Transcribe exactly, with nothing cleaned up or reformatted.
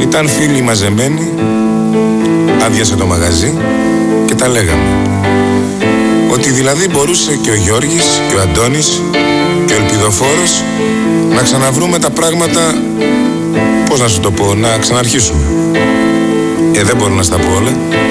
Ήταν φίλοι μαζεμένοι, άδειασε το μαγαζί και τα λέγαμε. Ότι δηλαδή μπορούσε και ο Γιώργης και ο Αντώνης και ο Ελπιδοφόρος να ξαναβρούμε τα πράγματα, πώς να σου το πω, να ξαναρχίσουμε. Ε, δεν μπορώ να στα πω όλα.